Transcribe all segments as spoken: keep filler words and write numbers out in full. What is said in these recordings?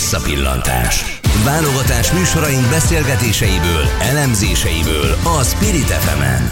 Visszapillantás. Válogatás műsoraink beszélgetéseiből, elemzéseiből a Spirit ef emen.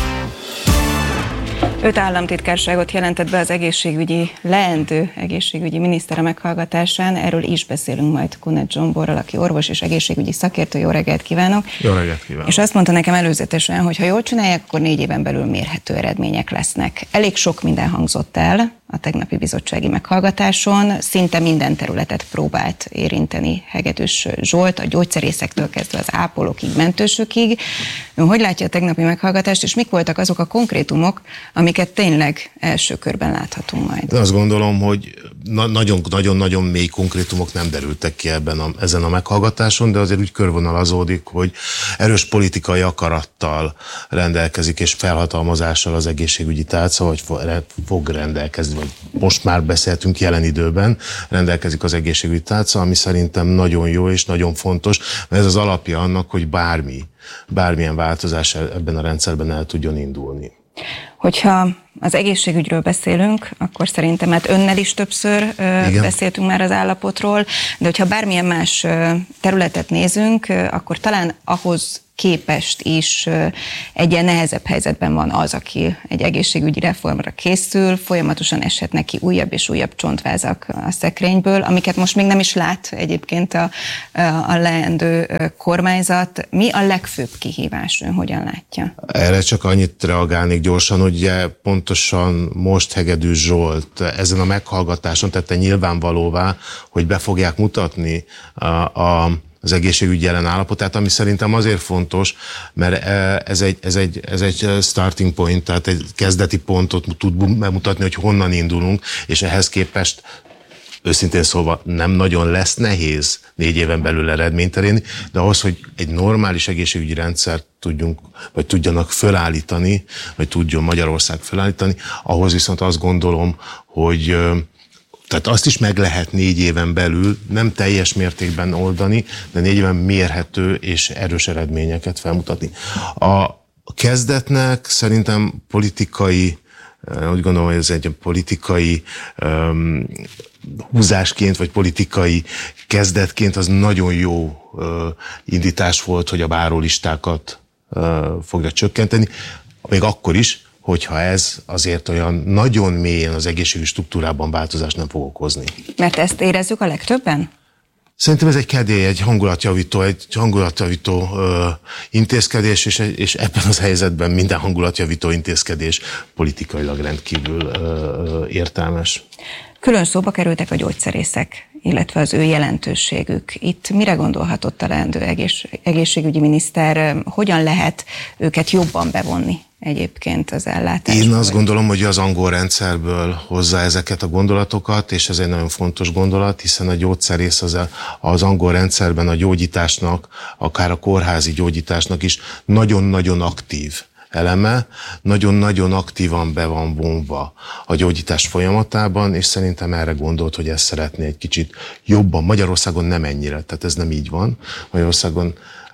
Öt államtitkárságot jelentett be az egészségügyi, leendő egészségügyi miniszter a meghallgatásán. Erről is beszélünk majd Kunert Zsomborral, aki orvos és egészségügyi szakértő. Jó reggelt kívánok! Jó reggelt kívánok! És azt mondta nekem előzetesen, hogy ha jól csinálják, akkor négy éven belül mérhető eredmények lesznek. Elég sok minden hangzott el a tegnapi bizottsági meghallgatáson. Szinte minden területet próbált érinteni Hegedűs Zsolt, a gyógyszerészektől kezdve az ápolókig, mentősökig. Ön hogy látja a tegnapi meghallgatást, és mik voltak azok a konkrétumok, amiket tényleg első körben láthatunk majd? Azt gondolom, hogy nagyon-nagyon mély konkrétumok nem derültek ki ebben a, ezen a meghallgatáson, de azért úgy körvonalazódik, hogy erős politikai akarattal rendelkezik és felhatalmazással az egészségügyi tárca, vagy fog rendelkezni, vagy most már beszéltünk jelen időben, rendelkezik az egészségügyi tárca, ami szerintem nagyon jó és nagyon fontos, mert ez az alapja annak, hogy bármi, bármilyen változás ebben a rendszerben el tudjon indulni. Hogyha az egészségügyről beszélünk, akkor szerintem hát önnel is többször Igen. beszéltünk már az állapotról, de hogyha bármilyen más területet nézünk, akkor talán ahhoz képest is egy ilyen nehezebb helyzetben van az, aki egy egészségügyi reformra készül, folyamatosan eshet neki újabb és újabb csontvázak a szekrényből, amiket most még nem is lát egyébként a, a leendő kormányzat. Mi a legfőbb kihívás, ön hogyan látja? Erre csak annyit reagálnék gyorsan, hogy ugye pontosan most Hegedűs Zsolt ezen a meghallgatáson tette nyilvánvalóvá, hogy be fogják mutatni a, a az egészségügy jelen állapotát, ami szerintem azért fontos, mert ez egy, ez egy, ez egy starting point, tehát egy kezdeti pontot tud bemutatni, hogy honnan indulunk, és ehhez képest őszintén szólva nem nagyon lesz nehéz négy éven belül eredményt elérni, de ahhoz, hogy egy normális egészségügyi rendszert tudjunk, vagy tudjanak fölállítani, vagy tudjon Magyarország fölállítani, ahhoz viszont azt gondolom, hogy tehát azt is meg lehet négy éven belül, nem teljes mértékben oldani, de négy éven mérhető és erős eredményeket felmutatni. A kezdetnek szerintem politikai, úgy gondolom, hogy ez egy politikai um, húzásként, vagy politikai kezdetként az nagyon jó uh, indítás volt, hogy a várólistákat uh, fogja csökkenteni, még akkor is, hogyha ez azért olyan nagyon mélyen az egészségügyi struktúrában változást nem fog okozni. Mert ezt érezzük a legtöbben? Szerintem ez egy kedély, egy hangulatjavító, egy hangulatjavító ö, intézkedés, és, és ebben az helyzetben minden hangulatjavító intézkedés politikailag rendkívül ö, értelmes. Külön szóba kerültek a gyógyszerészek, illetve az ő jelentőségük. Itt mire gondolhatott a leendő egész, egészségügyi miniszter? Hogyan lehet őket jobban bevonni egyébként az ellátásba? Én azt gondolom, hogy az angol rendszerből hozza ezeket a gondolatokat, és ez egy nagyon fontos gondolat, hiszen a gyógyszerész az, a, az angol rendszerben a gyógyításnak, akár a kórházi gyógyításnak is nagyon-nagyon aktív eleme, nagyon-nagyon aktívan be van vonva a gyógyítás folyamatában, és szerintem erre gondolt, hogy ezt szeretné egy kicsit jobban. Magyarországon nem ennyire, tehát ez nem így van. Magyarországon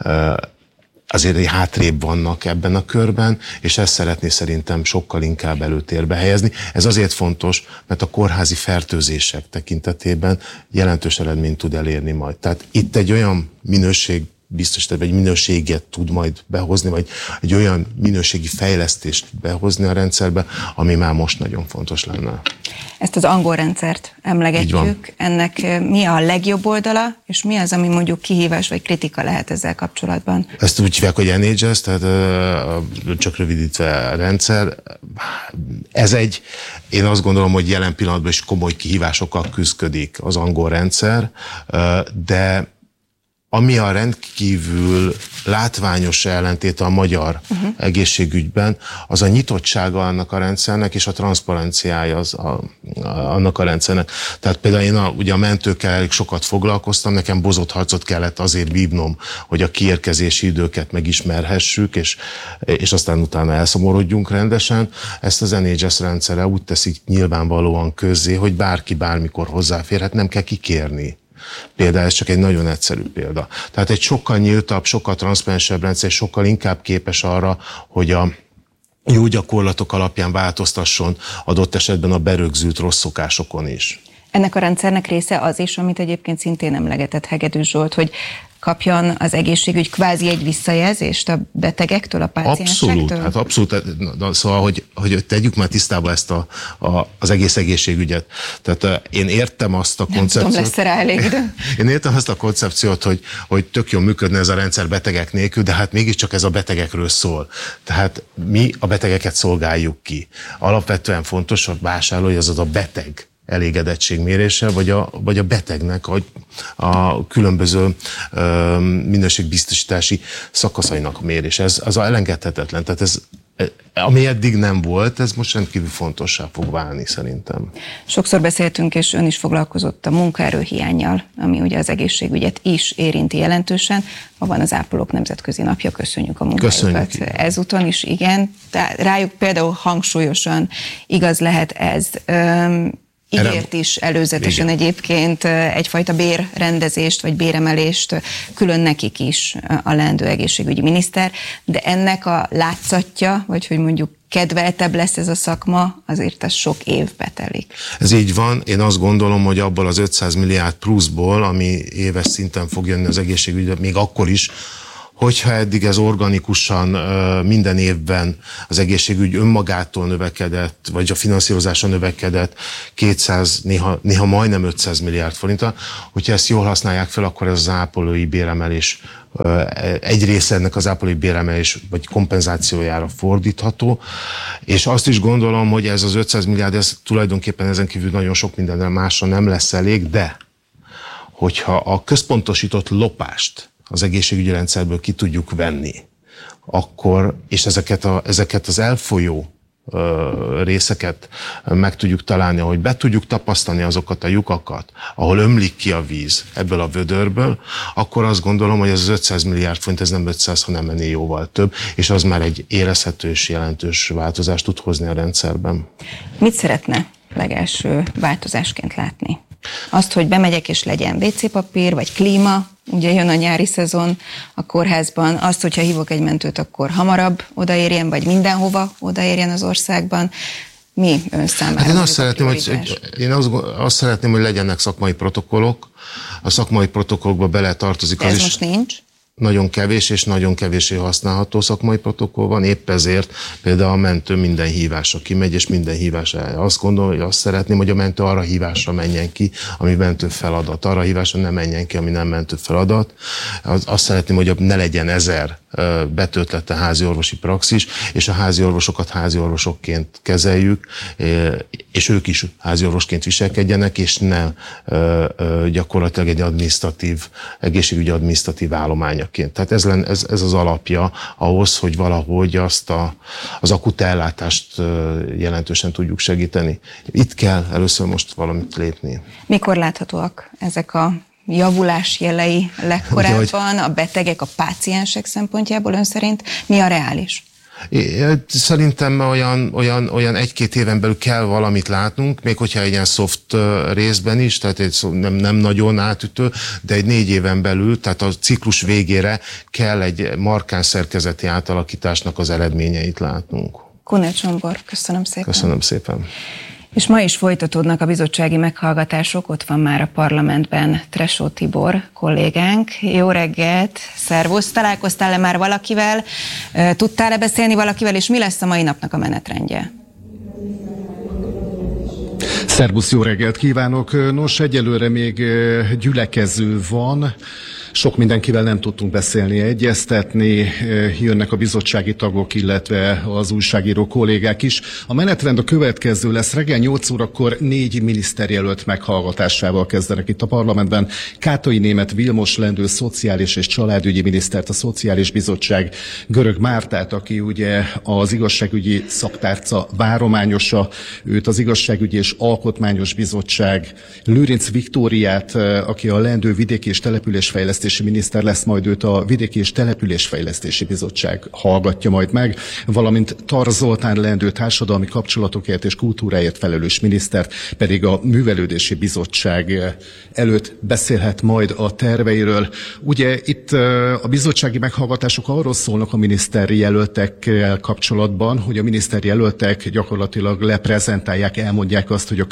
azért egy hátrébb vannak ebben a körben, és ezt szeretné szerintem sokkal inkább előtérbe helyezni. Ez azért fontos, mert a kórházi fertőzések tekintetében jelentős eredményt tud elérni majd. Tehát itt egy olyan minőség biztos, hogy egy minőséget tud majd behozni, vagy egy olyan minőségi fejlesztést behozni a rendszerbe, ami már most nagyon fontos lenne. Ezt az angol rendszert emlegetjük. Ennek mi a legjobb oldala, és mi az, ami mondjuk kihívás vagy kritika lehet ezzel kapcsolatban? Ezt úgy hívják, hogy en há es, tehát csak rövidítve a rendszer. Ez egy, én azt gondolom, hogy jelen pillanatban is komoly kihívásokkal küszködik az angol rendszer, de ami a rendkívül látványos ellentéte a magyar uh-huh. egészségügyben, az a nyitottsága annak a rendszernek, és a transzparenciája az a, a, annak a rendszernek. Tehát például én a, ugye a mentőkkel elég sokat foglalkoztam, nekem bozott harcot kellett azért vívnom, hogy a kiérkezési időket megismerhessük, és, és aztán utána elszomorodjunk rendesen. Ezt az en há es rendszere úgy teszik nyilvánvalóan közzé, hogy bárki bármikor hozzáférhet, nem kell kikérni. Például ez csak egy nagyon egyszerű példa. Tehát egy sokkal nyíltabb, sokkal transzparensebb rendszer, sokkal inkább képes arra, hogy a jó gyakorlatok alapján változtasson adott esetben a berögzült rossz szokásokon is. Ennek a rendszernek része az is, amit egyébként szintén emlegetett Hegedűs Zsolt, hogy kapjon az egészségügy kvázi egy visszajelzést a betegektől, a páciensektől? Abszolút, hát abszolút. Na, szóval, hogy, hogy tegyük már tisztába ezt a, a, az egész egészségügyet. Tehát én értem azt a koncepciót. Nem tudom, lesz rá elég idő. Én értem azt a koncepciót, hogy, hogy tök jól működne ez a rendszer betegek nélkül, de hát mégiscsak ez a betegekről szól. Tehát mi a betegeket szolgáljuk ki. Alapvetően fontos a vásárlói, az az a beteg elégedettségmérése, vagy a, vagy a betegnek a, a különböző ö, minőségbiztosítási szakaszainak a mérése. Ez az elengedhetetlen. Tehát ez, ami eddig nem volt, ez most rendkívül fontossá fog válni szerintem. Sokszor beszéltünk, és ön is foglalkozott a munkaerőhiánnyal, ami ugye az egészségügyet is érinti jelentősen. Ma van az Ápolók Nemzetközi Napja, köszönjük a munkájukat. Ezúton is igen. De rájuk például hangsúlyosan igaz lehet ez. Üm, Ígért is előzetesen igen. Egyébként egyfajta bérrendezést vagy béremelést külön nekik is a leendő egészségügyi miniszter, de ennek a látszatja, vagy hogy mondjuk kedveltebb lesz ez a szakma, azért ez sok évbe telik. Ez így van. Én azt gondolom, hogy abból az ötszáz milliárd pluszból, ami éves szinten fog jönni az egészségügyre, még akkor is, hogyha eddig ez organikusan minden évben az egészségügy önmagától növekedett, vagy a finanszírozása növekedett kétszáz, néha, néha majdnem ötszáz milliárd forintra, hogyha ezt jól használják fel, akkor ez az ápolói béremelés, egy része ennek az ápolói béremelés vagy kompenzációjára fordítható, és azt is gondolom, hogy ez az ötszáz milliárd, ez tulajdonképpen ezen kívül nagyon sok mindenre másra nem lesz elég, de hogyha a központosított lopást az egészségügyi rendszerből ki tudjuk venni, akkor, és ezeket, a, ezeket az elfolyó ö, részeket meg tudjuk találni, hogy be tudjuk tapasztani azokat a lyukakat, ahol ömlik ki a víz ebből a vödörből, akkor azt gondolom, hogy ez az ötszáz milliárd forint, ez nem ötszáz, hanem ennél jóval több, és az már egy érezhető és jelentős változást tud hozni a rendszerben. Mit szeretne legelső változásként látni? Azt, hogy bemegyek és legyen vé cé papír, vagy klíma, ugye jön a nyári szezon a kórházban, azt, hogyha hívok egy mentőt, akkor hamarabb odaérjen, vagy mindenhova odaérjen az országban. Mi ön számára? Hát én azt szeretném, hogy, én azt, azt szeretném, hogy legyenek szakmai protokollok. A szakmai protokollokba bele tartozik az is. Ez most nincs? Nagyon kevés és nagyon kevésé használható szakmai protokoll van, épp ezért például a mentő minden hívásra kimegy, és minden hívásra. Azt gondolom, hogy azt szeretném, hogy a mentő arra hívásra menjen ki, ami mentő feladat. Arra hívásra nem menjen ki, ami nem mentő feladat. Azt szeretném, hogy ne legyen ezer betöltette házi orvosi praxis, és a házi orvosokat házi orvosokként kezeljük, és ők is házi orvosként viselkedjenek, és nem gyakorlatilag egy adminisztratív, egészségügyi adminisztratív állományaként. Tehát ez, ez, ez az alapja ahhoz, hogy valahogy azt a, az akut ellátást jelentősen tudjuk segíteni. Itt kell először most valamit lépni. Mikor láthatóak ezek a javulás jelei legkorábban, a betegek, a páciensek szempontjából ön szerint mi a reális? Szerintem olyan, olyan, olyan egy-két éven belül kell valamit látnunk, még hogyha egy ilyen soft részben is, tehát egy nem, nem nagyon átütő, de egy négy éven belül, tehát a ciklus végére kell egy markáns szerkezeti átalakításnak az eredményeit látnunk. Kunel Csombor, köszönöm szépen. Köszönöm szépen. És ma is folytatódnak a bizottsági meghallgatások, ott van már a parlamentben Tresó Tibor kollégánk. Jó reggelt, szervusz, találkoztál-e már valakivel, tudtál-e beszélni valakivel, és mi lesz a mai napnak a menetrendje? Szervusz, jó reggelt kívánok! Nos, egyelőre még gyülekező van. Sok mindenkivel nem tudtunk beszélni, egyeztetni, jönnek a bizottsági tagok, illetve az újságíró kollégák is. A menetrend a következő lesz, reggel nyolc órakor négy miniszterjelölt meghallgatásával kezdenek itt a parlamentben. Kátai Német Vilmos lendő szociális és családügyi minisztert, a Szociális Bizottság Görög Mártát, aki ugye az igazságügyi szaktárca várományosa, őt az Igazságügyi és Alkotmányos Bizottság Lőrinc Viktóriát, aki a lendő vidéki és településfejlesztés miniszter lesz, majd őt a Vidéki és Településfejlesztési Bizottság hallgatja majd meg, valamint Tar Zoltán leendő társadalmi kapcsolatokért és kultúráért felelős minisztert pedig a Művelődési Bizottság előtt beszélhet majd a terveiről. Ugye itt a bizottsági meghallgatások arról szólnak a miniszteri jelöltekkel kapcsolatban, hogy a miniszteri jelöltek gyakorlatilag leprezentálják, elmondják azt, hogy a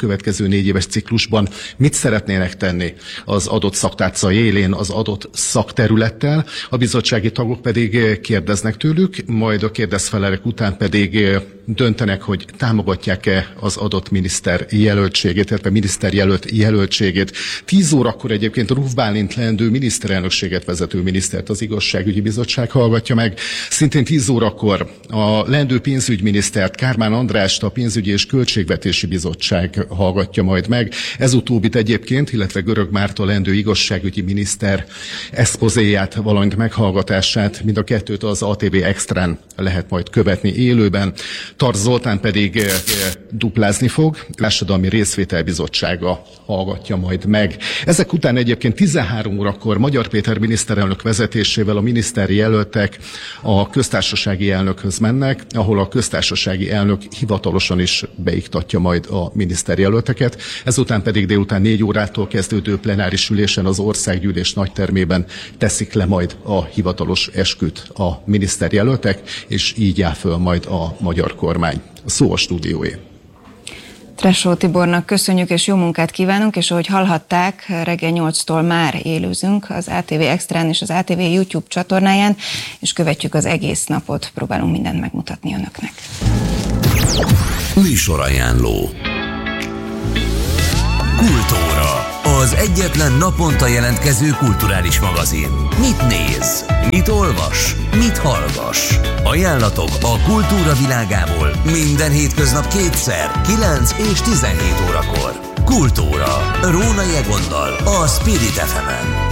következő négy éves ciklusban mit szeretnének tenni az adott szaktárca élén, az adott szakterülettel. A bizottsági tagok pedig kérdeznek tőlük, majd a kérdezfelelek után pedig döntenek, hogy támogatják-e az adott miniszter jelöltségét, illetve miniszterjelölt jelöltségét. Tíz órakor egyébként Ruf Bálint leendő miniszterelnökséget vezető minisztert az Igazságügyi Bizottság hallgatja meg. Szintén tíz órakor a leendő pénzügyminisztert, Kármán Andrást a Pénzügyi és Költségvetési Bizottság hallgatja majd meg. Ez utóbbit egyébként, illetve Görög Márta leendő igazságügyi miniszter expozéját, valamint meghallgatását, mind a kettőt az á té vé Extrán lehet majd követni élőben. Tarts Zoltán pedig e, e, duplázni fog, Társadalmi Részvételbizottsága hallgatja majd meg. Ezek után egyébként tizenhárom órakor Magyar Péter miniszterelnök vezetésével a miniszteri jelöltek a köztársasági elnökhöz mennek, ahol a köztársasági elnök hivatalosan is beiktatja majd a miniszterjelölteket. Ezután pedig délután négy órától kezdődő plenáris ülésen az országgyűlés nagytermében teszik le majd a hivatalos esküt a miniszterjelöltek, és így áll föl majd a magyar kormány. A szó a stúdióé. Tressó Tibornak köszönjük és jó munkát kívánunk, és ahogy hallhatták, reggel nyolctól már élőzünk az á té vé Extrán és az á té vé YouTube csatornáján, és követjük az egész napot, próbálunk mindent megmutatni önöknek. Műsorajánló. Kultúra. Az egyetlen naponta jelentkező kulturális magazin. Mit néz? Mit olvas? Mit hallgass? Ajánlatok a kultúra világából minden hétköznap kétszer, kilenc és tizenhét órakor. Kultúra. Rónai Egonnal a Spirit ef emen.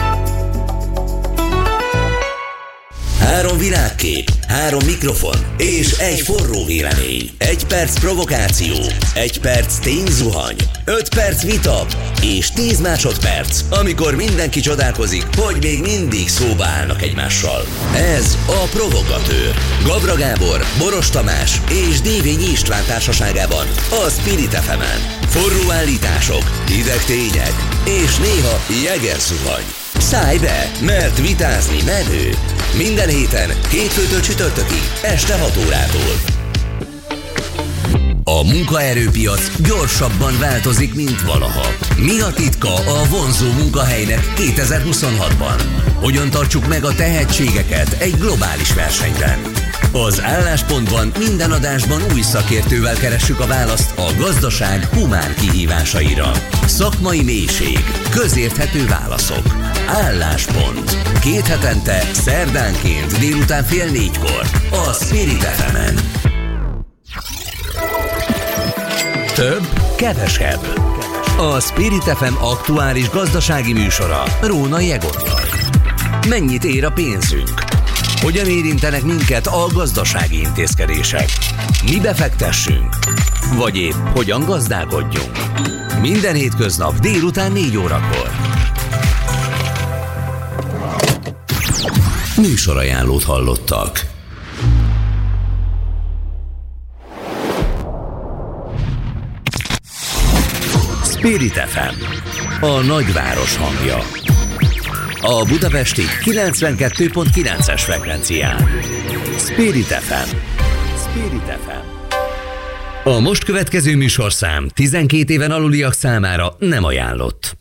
Három világkép, három mikrofon és egy forró vélemény. Egy perc provokáció, egy perc tényzuhany, öt perc vita és tíz másodperc, amikor mindenki csodálkozik, hogy még mindig szóba állnak egymással. Ez a Provokatőr. Gabra Gábor, Boros Tamás és Dévényi István társaságában a Spirit ef emen. Forró állítások, hideg tények és néha jegerzuhany. Szállj be, mert vitázni menő. Minden héten, hétfőtől csütörtökig, este hat órától. A munkaerőpiac gyorsabban változik, mint valaha. Mi a titka a vonzó munkahelynek kétezer-huszonhatban? Hogyan tartsuk meg a tehetségeket egy globális versenyben? Az Álláspontban minden adásban új szakértővel keressük a választ a gazdaság humán kihívásaira. Szakmai mélység, közérthető válaszok. Álláspont. Két hetente, szerdánként délután fél négykor a Spirit ef emen. Több, kevesebb. A Spirit ef em aktuális gazdasági műsora Rónai Egonnal. Mennyit ér a pénzünk? Hogyan érintenek minket a gazdasági intézkedések? Mi befektessünk? Vagy épp hogyan gazdálkodjunk? Minden hétköznap délután négy órakor. Műsorajánlót hallottak. Spirit ef em, a nagyváros hangja. A budapesti kilencvenkettő pont kilences frekvencián. Spirit ef em. Spirit ef em. A most következő műsorszám tizenkét éven aluliak számára nem ajánlott.